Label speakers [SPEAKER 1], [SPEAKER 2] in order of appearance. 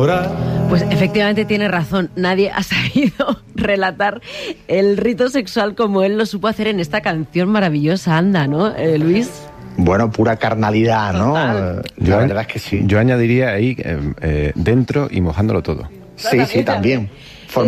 [SPEAKER 1] enamorar.
[SPEAKER 2] Pues efectivamente tiene razón. Nadie ha sabido relatar el rito sexual como él lo supo hacer en esta canción maravillosa. Anda, ¿no, Luis?
[SPEAKER 3] Bueno, pura carnalidad, ¿no? La verdad es que sí.
[SPEAKER 4] Yo añadiría ahí dentro y mojándolo todo.
[SPEAKER 3] Sí, sí, también.